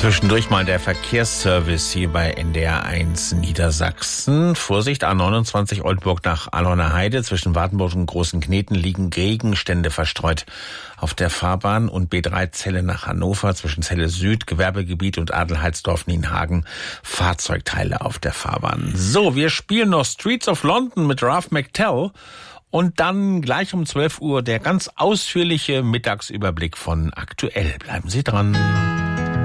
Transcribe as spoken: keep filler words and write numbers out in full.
Zwischendurch mal der Verkehrsservice hier bei N D R eins Niedersachsen. Vorsicht, A neunundzwanzig Oldburg nach Alloner Heide. Zwischen Wartenburg und Großen Kneten liegen Gegenstände verstreut auf der Fahrbahn. Und B drei Celle nach Hannover. Zwischen Celle Süd, Gewerbegebiet und Adelheidsdorf-Nienhagen Fahrzeugteile auf der Fahrbahn. So, wir spielen noch Streets of London mit Ralph McTell. Und dann gleich um zwölf Uhr der ganz ausführliche Mittagsüberblick von Aktuell. Bleiben Sie dran.